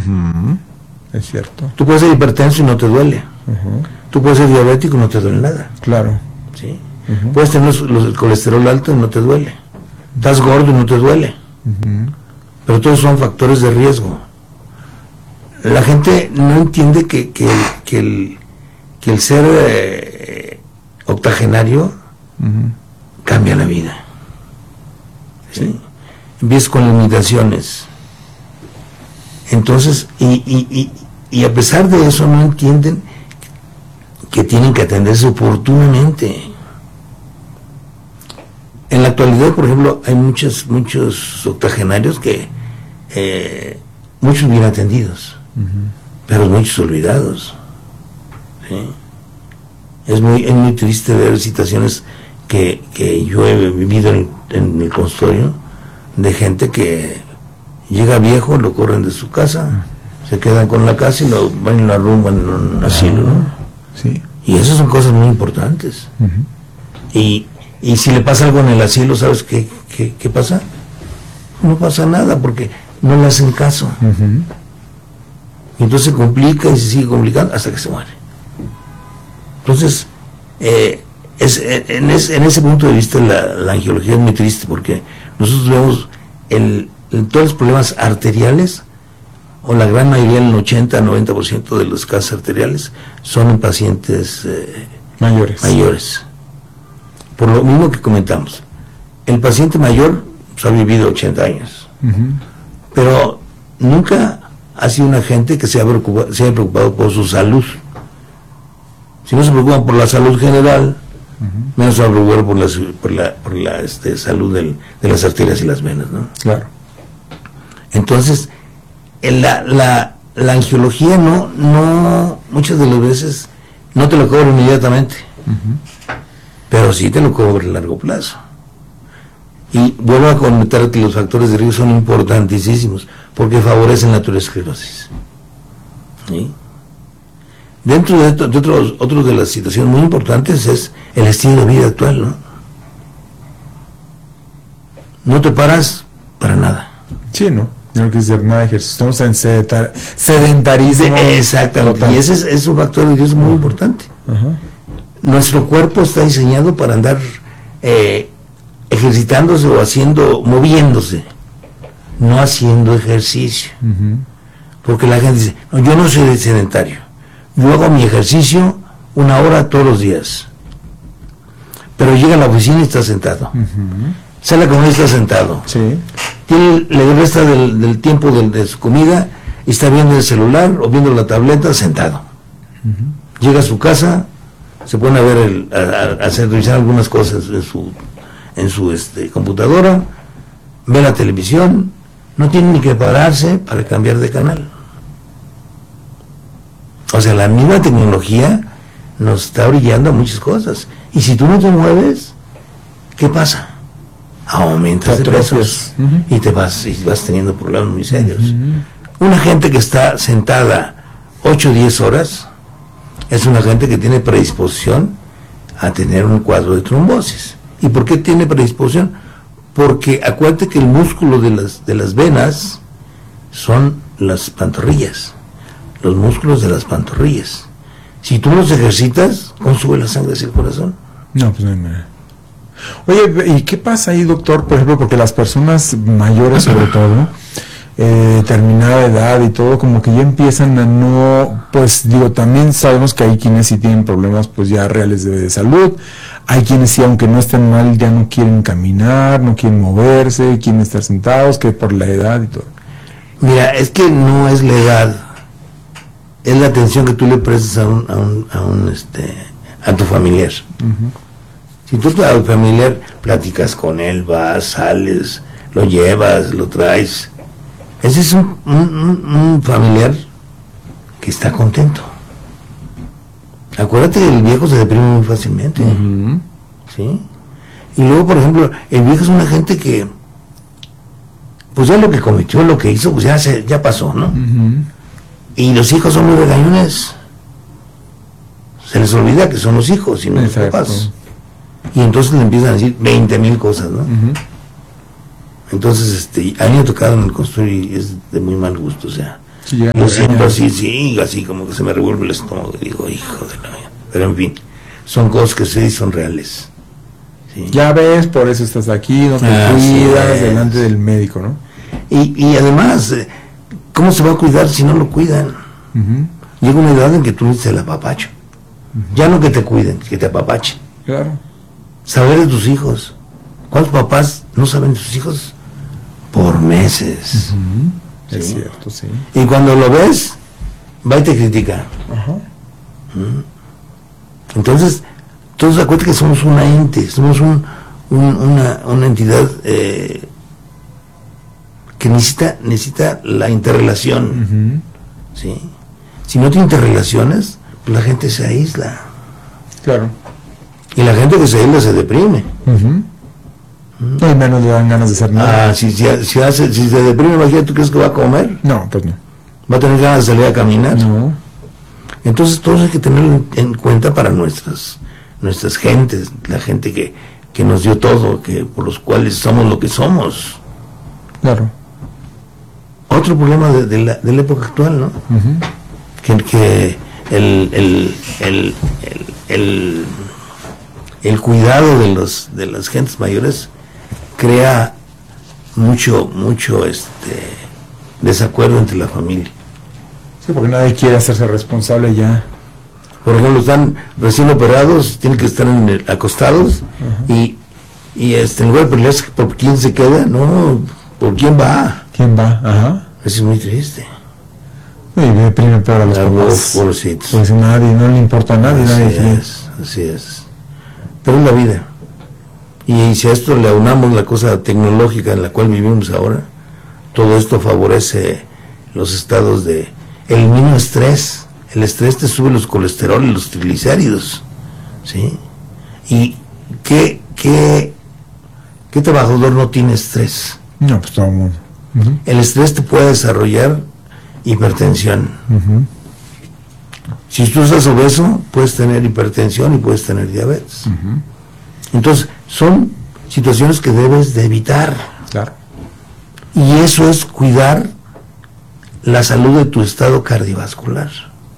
Es cierto. Tú puedes ser hipertenso y no te duele. Ujú. Tú puedes ser diabético y no te duele nada. Claro. ¿Sí? Ujú. Puedes tener el colesterol alto y no te duele. Estás gordo y no te duele. Ujú. Pero todos son factores de riesgo. La gente no entiende que el ser octogenario Ujú. cambia la vida. ¿Sí? Empiezas con limitaciones. Entonces, y a pesar de eso no entienden que tienen que atenderse oportunamente. En la actualidad, por ejemplo, hay muchos octogenarios que muchos bien atendidos, pero muchos olvidados. ¿Sí? Es muy triste ver situaciones que yo he vivido en el consultorio de gente que llega viejo, lo corren de su casa, se quedan con la casa y lo van y lo arrumban en un asilo, ¿no? Sí. Y esas son cosas muy importantes. Y si le pasa algo en el asilo, ¿sabes qué pasa? No pasa nada porque no le hacen caso. Y entonces se complica y se sigue complicando hasta que se muere. Entonces, en ese punto de vista la angiología es muy triste porque nosotros vemos todos los problemas arteriales, o la gran mayoría, el 80-90% de los casos arteriales, son en pacientes mayores. Por lo mismo que comentamos, el paciente mayor ha vivido 80 años, pero nunca ha sido una gente que se haya preocupado por su salud. Si no se preocupan por la salud general, menos se va a preocupar por la salud de las arterias y las venas, ¿no? Claro. Entonces, la angiología no muchas de las veces no te lo cobra inmediatamente, pero sí te lo cobra a largo plazo. Y vuelvo a comentar que los factores de riesgo son importantísimos porque favorecen la aterosclerosis. ¿Sí? Dentro de otros de las situaciones muy importantes es el estilo de vida actual, ¿no? No te paras para nada. Sí, ¿no? No quieres hacer nada de ejercicio. Estamos en sedentarismo. Exactamente. Total. Y ese es un factor de riesgo muy importante. Nuestro cuerpo está diseñado para andar ejercitándose o moviéndose, no haciendo ejercicio. Porque la gente dice, no, yo no soy sedentario, yo hago mi ejercicio 1 hora todos los días, pero llega a la oficina y está sentado, sale a comer y está sentado, Sí. le resta del tiempo de su comida y está viendo el celular o viendo la tableta sentado. Llega a su casa, se pone a ver revisar algunas cosas en su computadora, ve la televisión, no tiene ni que pararse para cambiar de canal. O sea, la misma tecnología nos está brillando a muchas cosas. Y si tú no te mueves, ¿qué pasa? Aumentas de pesos y vas teniendo problemas muy serios. Una gente que está sentada 8 o 10 horas es una gente que tiene predisposición a tener un cuadro de trombosis. ¿Y por qué tiene predisposición? Porque acuérdate que el músculo de las venas son las pantorrillas, los músculos de las pantorrillas. Si tú los ejercitas, ¿cómo sube la sangre hacia el corazón? No, pues no hay manera. Oye, ¿y qué pasa ahí, doctor? Por ejemplo, porque las personas mayores, sobre todo, determinada edad y todo, como que ya empiezan a no, pues digo, también sabemos que hay quienes sí tienen problemas pues ya reales de salud, hay quienes sí, aunque no estén mal, ya no quieren caminar, no quieren moverse, quieren estar sentados, que por la edad y todo. Mira, es que no es la edad, es la atención que tú le prestas a tu familiar. Si tú a tu familiar platicas con él, vas, sales, lo llevas, lo traes, ese es un familiar que está contento. Acuérdate que el viejo se deprime muy fácilmente, ¿sí? Y luego, por ejemplo, el viejo es una gente que, pues ya lo que cometió, lo que hizo, pues ya pasó, ¿no? Y los hijos son muy regañones. Se les olvida que son los hijos y no los papás. Y entonces le empiezan a decir 20,000 cosas, ¿no? Entonces, a mí me ha tocado en el consultorio y es de muy mal gusto, o sea, Sí, lo siento así, sí, así como que se me revuelve el estómago y digo, hijo de la... Pero en fin, son cosas que sí son reales. Sí. Ya ves, por eso estás aquí, no te cuidas delante del médico, ¿no? Y además, ¿cómo se va a cuidar si no lo cuidan? Llega una edad en que tú necesitas el apapacho. Ya no que te cuiden, que te apapachen. Claro. Saber de tus hijos. ¿Cuántos papás no saben de sus hijos? Por meses. ¿Sí? Es cierto, sí. Y cuando lo ves, va y te critica. Ajá. Entonces, todos se cuenta que somos una ente, somos una entidad que necesita la interrelación. ¿Sí? Si no te interrelacionas, pues la gente se aísla. Claro. Y la gente que se aísla se deprime. No, y menos le dan ganas de hacer nada. Si se deprime, imagínate, ¿tú crees que va a comer? No, pues no. ¿Va a tener ganas de salir a caminar? No. Entonces todos hay que tenerlo en cuenta para nuestras gentes, la gente que nos dio todo, que por los cuales somos lo que somos. Claro. Otro problema de la época actual, ¿no? Que el cuidado de las gentes mayores crea mucho desacuerdo entre la familia. Sí, porque nadie quiere hacerse responsable ya. Por ejemplo, están recién operados, tienen que estar acostados y en lugar de pelearse por quién se queda, no, por quién va. ¿Quién va? Ajá. Eso es muy triste. Y deprime peor a los papás. Pobrecitos. Pues nadie, no le importa a nadie, Así es. Pero es la vida. Y si a esto le aunamos la cosa tecnológica en la cual vivimos ahora, todo esto favorece los estados de... Elimina estrés. El estrés te sube los colesterol y los triglicéridos. ¿Sí? ¿Y qué trabajador no tiene estrés? No, pues todo el mundo. El estrés te puede desarrollar hipertensión. Si tú estás obeso, puedes tener hipertensión y puedes tener diabetes. Entonces, son situaciones que debes de evitar. Claro. Y eso es cuidar la salud de tu estado cardiovascular.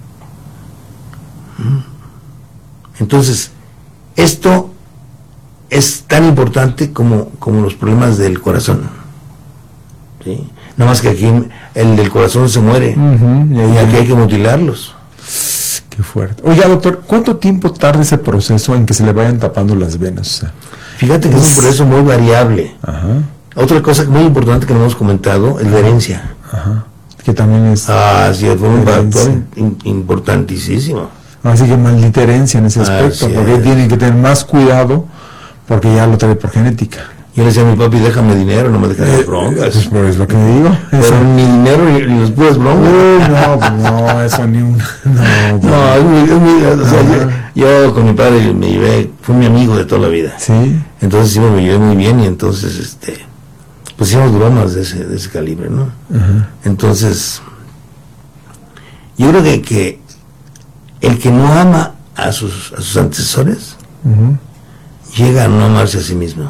Entonces, esto es tan importante como los problemas del corazón. ¿Sí? Nada más que aquí el del corazón se muere y aquí hay que mutilarlos. Qué fuerte. Oiga, doctor, ¿cuánto tiempo tarda ese proceso en que se le vayan tapando las venas? O sea, fíjate que es un proceso muy variable. Ajá. Otra cosa muy importante que no hemos comentado es la herencia. Ajá. Que también es... Sí, fue un factor importantísimo. Así que maldita herencia en ese aspecto, porque tienen que tener más cuidado porque ya lo trae por genética. Yo le decía a mi papi, déjame dinero, no me dejes las broncas. Pues es lo que me digo. Pero ni dinero ni las puras broncas. No, eso ni una. No, es muy, o sea, yo con mi padre me llevé, fue mi amigo de toda la vida. Sí. Entonces sí me llevé muy bien y entonces pues hicimos bromas de ese calibre, ¿no? Entonces, yo creo que el que no ama a sus antecesores llega a no amarse a sí mismo.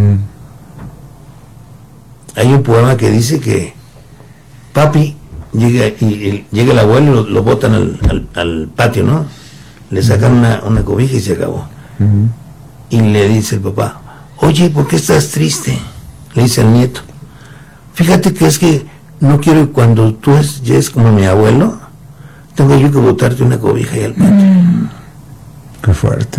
Hay un poema que dice que papi llega el abuelo y lo botan al patio, ¿no? Le sacan una cobija y se acabó. Y le dice el papá, oye, ¿por qué estás triste? Le dice al nieto, fíjate que es que no quiero que cuando tú llegues como mi abuelo, tengo yo que botarte una cobija y al patio. Qué fuerte.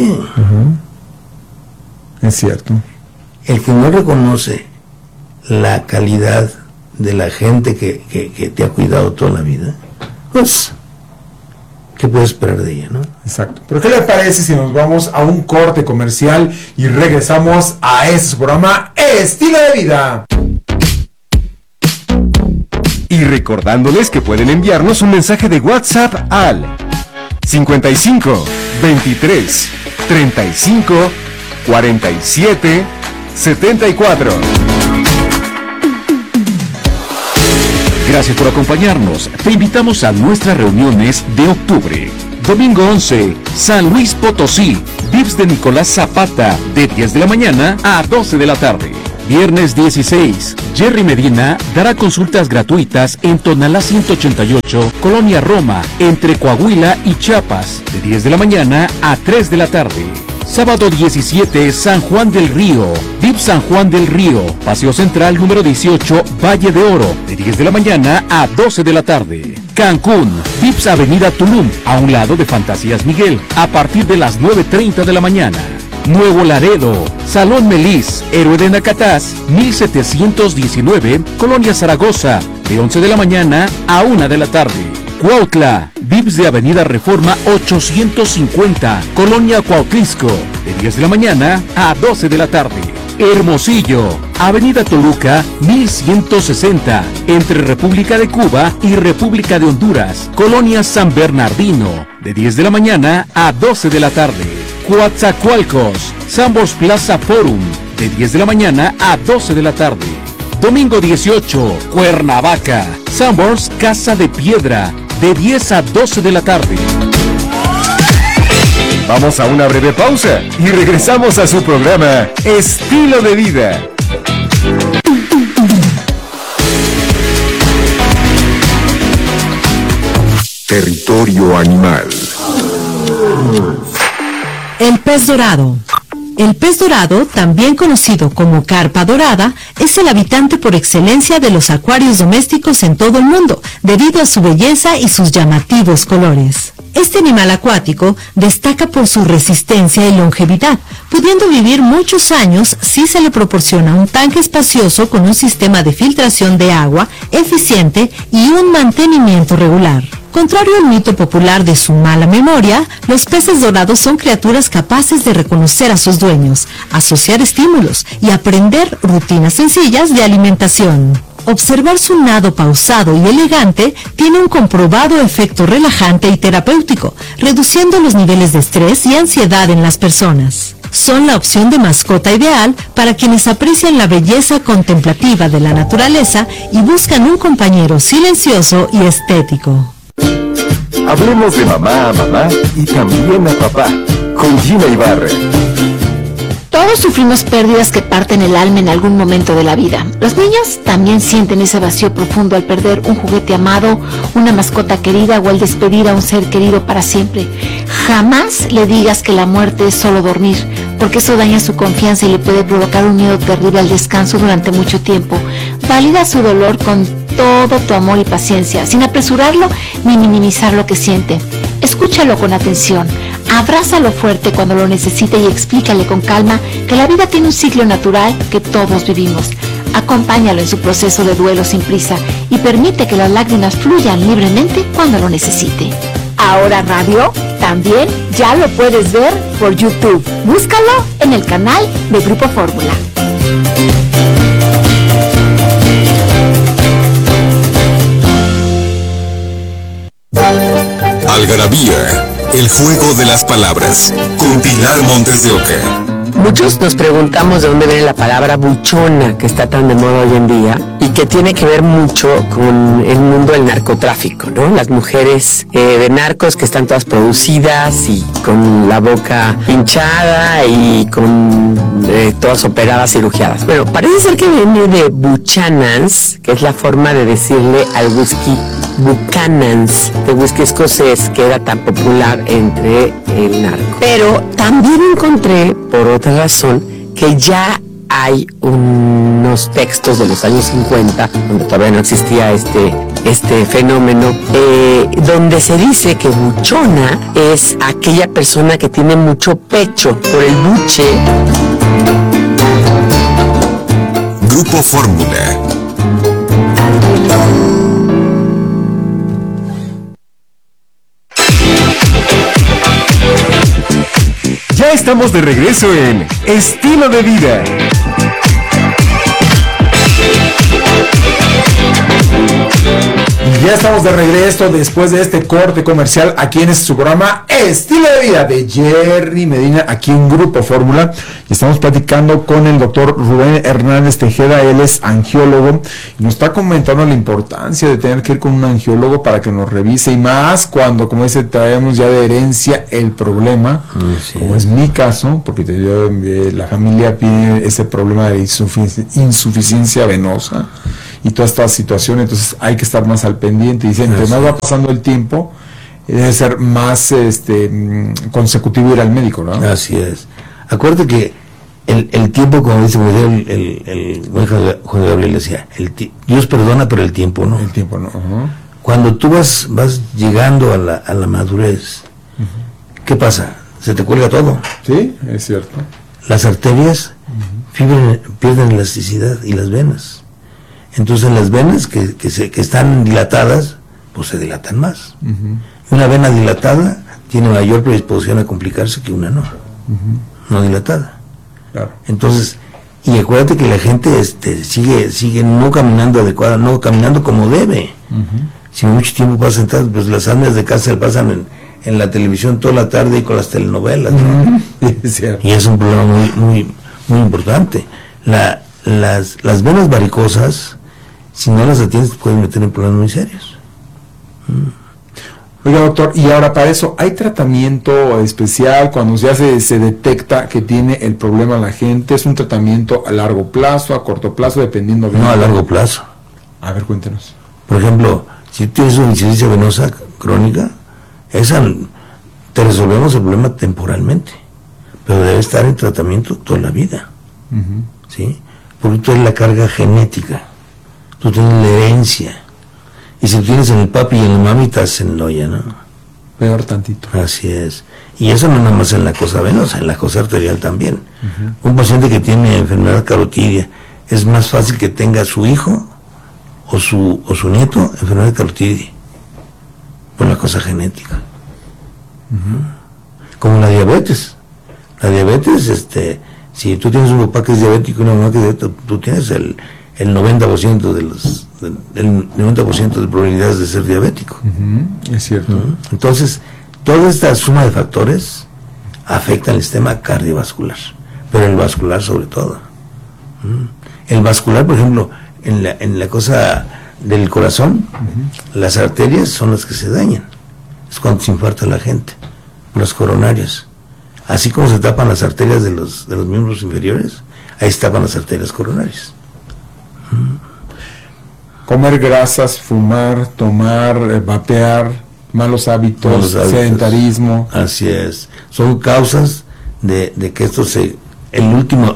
Es cierto. El que no reconoce la calidad de la gente que te ha cuidado toda la vida, pues, ¿qué puedes esperar de ella, no? Exacto. Pero ¿qué le parece si nos vamos a un corte comercial y regresamos a este programa Estilo de Vida? Y recordándoles que pueden enviarnos un mensaje de WhatsApp al 55 23 35 47 74. Gracias por acompañarnos. Te invitamos a nuestras reuniones de octubre. Domingo 11, San Luis Potosí, VIPS de Nicolás Zapata, de 10 de la mañana a 12 de la tarde. Viernes 16, Jerry Medina dará consultas gratuitas en Tonalá 188, Colonia Roma, entre Coahuila y Chiapas, de 10 de la mañana a 3 de la tarde. Sábado 17, San Juan del Río, VIP San Juan del Río, Paseo Central número 18, Valle de Oro, de 10 de la mañana a 12 de la tarde. Cancún, VIPS Avenida Tulum, a un lado de Fantasías Miguel, a partir de las 9:30 de la mañana. Nuevo Laredo, Salón Melis, Héroe de Nacatás, 1719, Colonia Zaragoza, de 11 de la mañana a 1 de la tarde. Cuautla, VIPS de Avenida Reforma 850, Colonia Cuautlisco, de 10 de la mañana a 12 de la tarde. Hermosillo, Avenida Toluca 1160, entre República de Cuba y República de Honduras, Colonia San Bernardino, de 10 de la mañana a 12 de la tarde. Coatzacoalcos, Sambors Plaza Forum, de 10 de la mañana a 12 de la tarde. Domingo 18, Cuernavaca, Sambors Casa de Piedra, de 10 a 12 de la tarde. Vamos a una breve pausa y regresamos a su programa Estilo de Vida. Territorio Animal. El pez dorado. El pez dorado, también conocido como carpa dorada, es el habitante por excelencia de los acuarios domésticos en todo el mundo, debido a su belleza y sus llamativos colores. Este animal acuático destaca por su resistencia y longevidad, pudiendo vivir muchos años si se le proporciona un tanque espacioso con un sistema de filtración de agua eficiente y un mantenimiento regular. Contrario al mito popular de su mala memoria, los peces dorados son criaturas capaces de reconocer a sus dueños, asociar estímulos y aprender rutinas sencillas de alimentación. Observar su nado pausado y elegante tiene un comprobado efecto relajante y terapéutico, reduciendo los niveles de estrés y ansiedad en las personas. Son la opción de mascota ideal para quienes aprecian la belleza contemplativa de la naturaleza y buscan un compañero silencioso y estético. Hablemos de mamá a mamá y también a papá, con Gina Ibarra. Todos sufrimos pérdidas que parten el alma en algún momento de la vida. Los niños también sienten ese vacío profundo al perder un juguete amado, una mascota querida o al despedir a un ser querido para siempre. Jamás le digas que la muerte es solo dormir, porque eso daña su confianza y le puede provocar un miedo terrible al descanso durante mucho tiempo. Valida su dolor con todo tu amor y paciencia, sin apresurarlo ni minimizar lo que siente. Escúchalo con atención, abrázalo fuerte cuando lo necesite y explícale con calma que la vida tiene un ciclo natural que todos vivimos. Acompáñalo en su proceso de duelo sin prisa y permite que las lágrimas fluyan libremente cuando lo necesite. Ahora Radio también ya lo puedes ver por YouTube. Búscalo en el canal de Grupo Fórmula. Algarabía, el juego de las palabras, con Pilar Montes de Oca. Muchos nos preguntamos de dónde viene la palabra buchona, que está tan de moda hoy en día, y que tiene que ver mucho con el mundo del narcotráfico, ¿no? Las mujeres de narcos que están todas producidas y con la boca hinchada y con todas operadas, cirugiadas. Bueno, parece ser que viene de Buchanan's, que es la forma de decirle al whisky Buchanan's, de whisky escocés, que era tan popular entre el narco. Pero también encontré, por otra razón, que ya hay unos textos de los años 50, donde todavía no existía este fenómeno, donde se dice que buchona es aquella persona que tiene mucho pecho por el buche. Grupo Fórmula. Ya estamos de regreso en Estilo de Vida. Y ya estamos de regreso después de este corte comercial aquí en su programa Estilo de Vida de Jerry Medina, aquí en Grupo Fórmula. Y estamos platicando con el doctor Rubén Hernández Tejeda. Él es angiólogo y nos está comentando la importancia de tener que ir con un angiólogo para que nos revise, y más cuando, como dice, traemos ya de herencia el problema, como es mi caso, porque la familia tiene ese problema de insuficiencia venosa y toda esta situación. Entonces hay que estar más al pendiente, y dice, entre más va pasando el tiempo, debe ser más consecutivo ir al médico, ¿no? Así es. Acuérdate que el tiempo, como dice el buen Juan Gabriel, decía, Dios perdona, pero el tiempo no. El tiempo no. Uh-huh. Cuando tú vas llegando a la madurez, ¿qué pasa? Se te cuelga todo. Sí, es cierto. Las arterias pierden elasticidad, y las venas. Entonces las venas que están dilatadas, pues se dilatan más. Una vena dilatada tiene mayor predisposición a complicarse que una no dilatada. Claro. Entonces, y acuérdate que la gente sigue no caminando adecuada, no caminando como debe. Si mucho tiempo pasa sentado, pues las amas de casa se pasan en la televisión toda la tarde y con las telenovelas, ¿no? Y es un problema muy importante. Las venas varicosas, si no las atiendes, te pueden meter en problemas muy serios. Oiga, doctor, y ahora para eso, ¿hay tratamiento especial cuando ya se detecta que tiene el problema la gente? ¿Es un tratamiento a largo plazo, a corto plazo, dependiendo de... No, a largo plazo. A ver, cuéntenos. Por ejemplo, si tienes una insuficiencia venosa crónica, esa te resolvemos el problema temporalmente, pero debe estar en tratamiento toda la vida. ¿Sí? Porque tú tienes la carga genética, tú tienes la herencia, y si tienes en el papi y en la mami, estás en la olla, ¿no? Peor tantito. Así es. Y eso no nada más en la cosa venosa, en la cosa arterial también. Un paciente que tiene enfermedad carotidia, es más fácil que tenga su hijo o su nieto enfermedad carotidia, por la cosa genética. Como la diabetes. La diabetes, si tú tienes un papá que es diabético y una mamá que es diabética, tú tienes el 90% del 90% de probabilidades de ser diabético. Es cierto. Entonces, toda esta suma de factores afecta al sistema cardiovascular, pero el vascular sobre todo. El vascular, por ejemplo, en la cosa del corazón, las arterias son las que se dañan. Es cuando se infarta la gente, las coronarias. Así como se tapan las arterias de los miembros inferiores, ahí se tapan las arterias coronarias. Comer grasas, fumar, tomar, vapear, malos hábitos, sedentarismo. Así es. Son causas de que esto el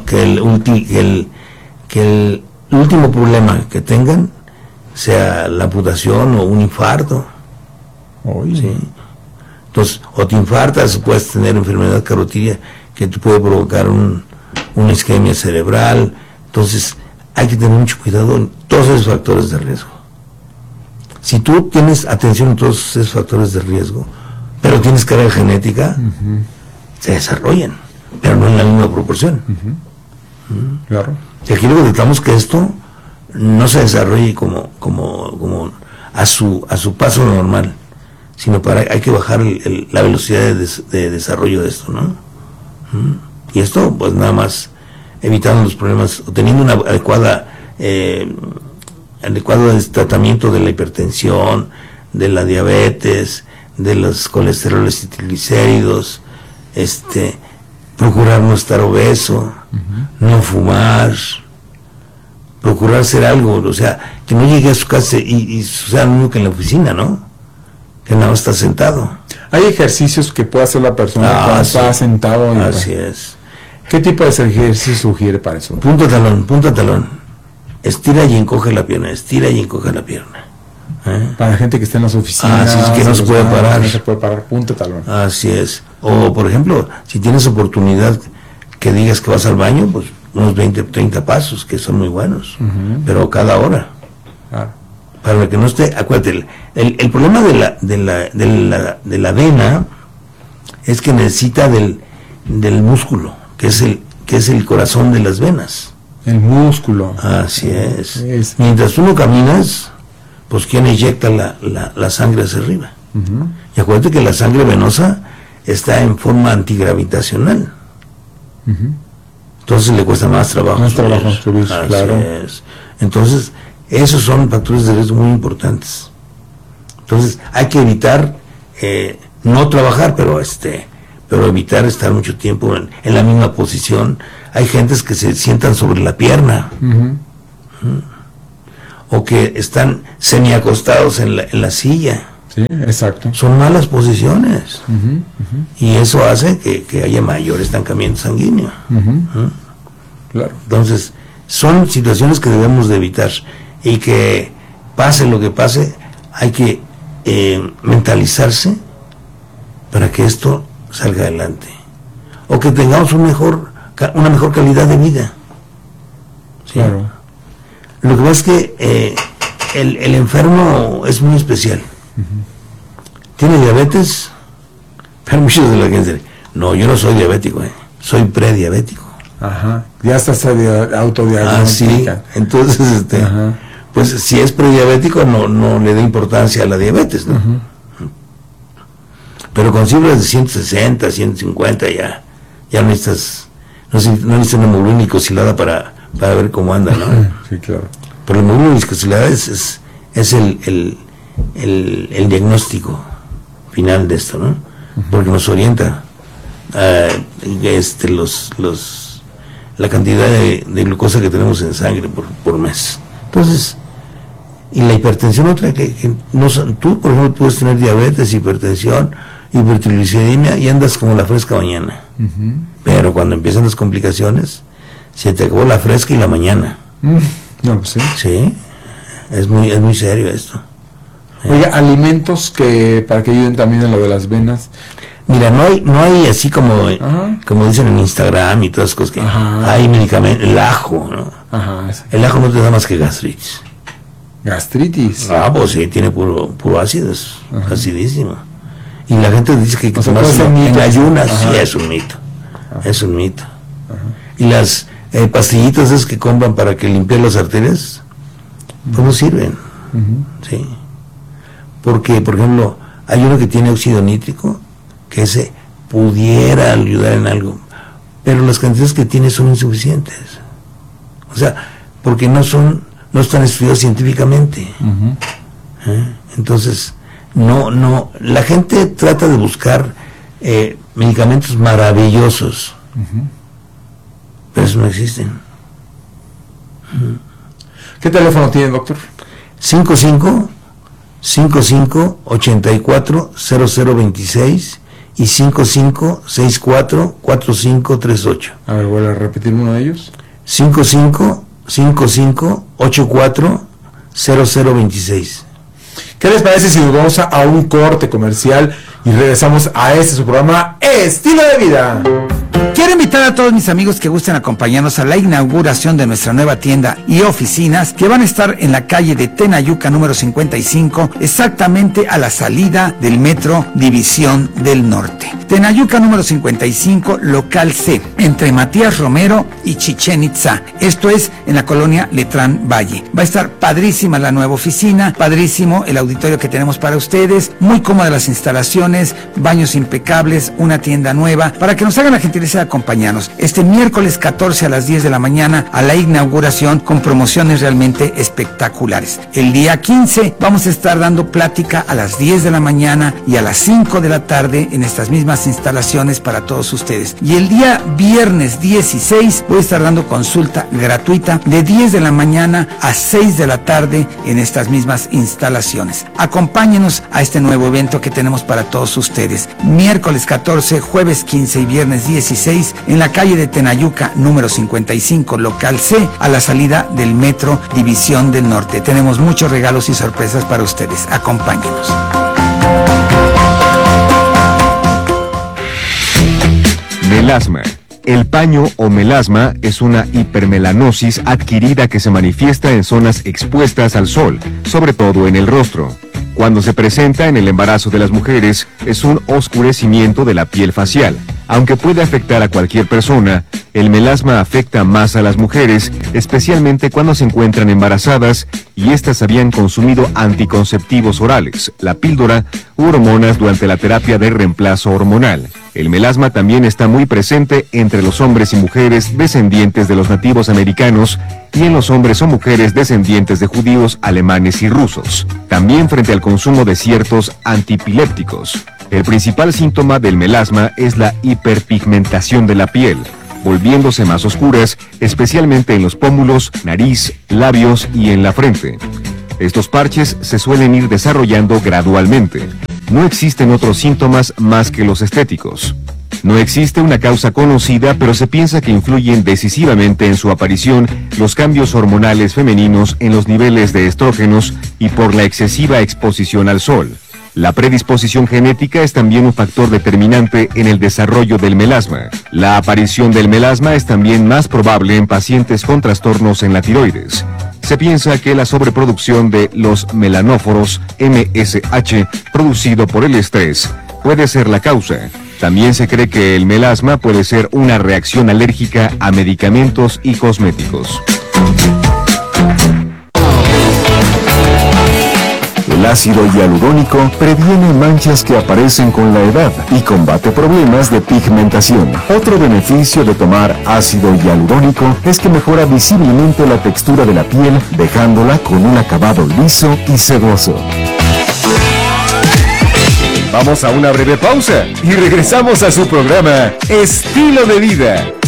último problema que tengan sea la amputación o un infarto. ¿Sí? Entonces, o te infartas, o puedes tener enfermedad carotidia que te puede provocar una isquemia cerebral. Entonces, hay que tener mucho cuidado en todos esos factores de riesgo. Si tú tienes atención a todos esos factores de riesgo, pero tienes carga genética, se desarrollan, pero no en la misma proporción. Claro. Y aquí lo que tratamos que esto no se desarrolle como a su paso normal, sino hay que bajar la velocidad de desarrollo de esto, ¿no? Y esto, pues nada más evitando los problemas, o teniendo una adecuado tratamiento de la hipertensión, de la diabetes, de los colesteroles y triglicéridos, procurar no estar obeso, no fumar, procurar hacer algo, o sea, que no llegue a su casa y sea lo mismo que en la oficina, ¿no? Que nada más está sentado. Hay ejercicios que puede hacer la persona cuando está sentado. Así es. ¿Qué tipo de ejercicio sugiere para eso? Punta talón. Estira y encoge la pierna, Para la gente que está en las oficinas. Así es, que no se puede parar. No se puede parar, punta talón. Así es. O, por ejemplo, si tienes oportunidad que digas que vas al baño, pues unos 20, 30 pasos, que son muy buenos, pero cada hora. Para que no esté, acuérdate, el problema de la vena es que necesita del músculo, que es el corazón de las venas. El músculo. Así es. Mientras tú no caminas, pues ¿quién inyecta la sangre hacia arriba? Y acuérdate que la sangre venosa está en forma antigravitacional. Entonces le cuesta más trabajo. Más trabajo subir, claro. Entonces, esos son factores de riesgo muy importantes. Entonces, hay que evitar no trabajar, pero evitar estar mucho tiempo en la misma posición. Hay gentes que se sientan sobre la pierna. O que están semiacostados en la silla. Sí, exacto. Son malas posiciones. Y eso hace que haya mayor estancamiento sanguíneo. Claro. Entonces, son situaciones que debemos de evitar. Y que pase lo que pase, hay que mentalizarse para que esto salga adelante. O que tengamos una mejor calidad de vida. ¿Sí? Claro. Lo que pasa es que el enfermo es muy especial. Tiene diabetes, pero muchos de la gente, no, yo no soy diabético, soy prediabético. Ajá, ya estás autodiagnosticado. Sí, entonces, pues si es prediabético no le da importancia a la diabetes, ¿no? Pero con cifras de 160, 150 ya no necesitas una hemoglobina glicosilada para ver cómo anda, ¿no? Sí, claro. Pero la hemoglobina glicosilada es el diagnóstico final de esto, ¿no? Porque nos orienta la cantidad de glucosa que tenemos en sangre por mes. Entonces, y la hipertensión otra que no, tú por ejemplo puedes tener diabetes, hipertensión, hipertrigliceridemia y andas como la fresca mañana. Pero cuando empiezan las complicaciones, se te acabó la fresca y la mañana. No, pues sí. Sí, es muy serio esto. Oiga, alimentos que para que ayuden también en lo de las venas. Mira, no hay así como dicen en Instagram y todas las cosas que hay medicamentos, el ajo, ¿no? El ajo no te da más que gastritis. ¿Gastritis? Pues sí, tiene puro ácido, es acidísimo. Y la gente dice que tomarse en ayunas, sí, es un mito. Es un mito. Y las pastillitas esas que compran para que limpiar las arterias, pues no sirven. Sí. Porque, por ejemplo, hay uno que tiene óxido nítrico, que ese pudiera ayudar en algo, pero las cantidades que tiene son insuficientes. O sea, porque no están estudiados científicamente. Entonces, la gente trata de buscar medicamentos maravillosos, pero eso no existen. ¿Qué teléfono tiene, doctor? 55-84-0026 y 55-64-4538. A ver, voy a repetir uno de ellos. 55-84-0026. ¿Qué les parece si nos vamos a un corte comercial y regresamos a su programa Estilo de Vida? Quiero invitar a todos mis amigos que gusten acompañarnos a la inauguración de nuestra nueva tienda y oficinas que van a estar en la calle de Tenayuca número 55, exactamente a la salida del Metro División del Norte. Tenayuca número 55, local C, entre Matías Romero y Chichén Itzá. Esto es en la colonia Letrán Valle. Va a estar padrísima la nueva oficina, padrísimo el auditorio que tenemos para ustedes, muy cómodas las instalaciones, baños impecables, una tienda nueva, para que nos hagan la gentileza de acompañarnos este miércoles 14 a las 10 de la mañana a la inauguración con promociones realmente espectaculares. El día 15 vamos a estar dando plática a las 10 de la mañana y a las 5 de la tarde en estas mismas instalaciones para todos ustedes. Y el día viernes 16 voy a estar dando consulta gratuita de 10 de la mañana a 6 de la tarde en estas mismas instalaciones. Acompáñenos a este nuevo evento que tenemos para todos ustedes. Miércoles 14, jueves 15 y viernes 16 en la calle de Tenayuca número 55, local C, a la salida del Metro División del Norte. Tenemos muchos regalos y sorpresas para ustedes. Acompáñenos. Melasma. El paño o melasma es una hipermelanosis adquirida que se manifiesta en zonas expuestas al sol, sobre todo en el rostro. Cuando se presenta en el embarazo de las mujeres, es un oscurecimiento de la piel facial. Aunque puede afectar a cualquier persona, el melasma afecta más a las mujeres, especialmente cuando se encuentran embarazadas y éstas habían consumido anticonceptivos orales, la píldora u hormonas durante la terapia de reemplazo hormonal. El melasma también está muy presente entre los hombres y mujeres descendientes de los nativos americanos y en los hombres o mujeres descendientes de judíos, alemanes y rusos. También frente al consumo de ciertos antipilépticos. El principal síntoma del melasma es la hiperpigmentación de la piel, volviéndose más oscuras, especialmente en los pómulos, nariz, labios y en la frente. Estos parches se suelen ir desarrollando gradualmente. No existen otros síntomas más que los estéticos. No existe una causa conocida, pero se piensa que influyen decisivamente en su aparición los cambios hormonales femeninos en los niveles de estrógenos y por la excesiva exposición al sol. La predisposición genética es también un factor determinante en el desarrollo del melasma. La aparición del melasma es también más probable en pacientes con trastornos en la tiroides. Se piensa que la sobreproducción de los melanóforos MSH producido por el estrés puede ser la causa. También se cree que el melasma puede ser una reacción alérgica a medicamentos y cosméticos. El ácido hialurónico previene manchas que aparecen con la edad y combate problemas de pigmentación. Otro beneficio de tomar ácido hialurónico es que mejora visiblemente la textura de la piel, dejándola con un acabado liso y sedoso. Vamos a una breve pausa y regresamos a su programa Estilo de Vida.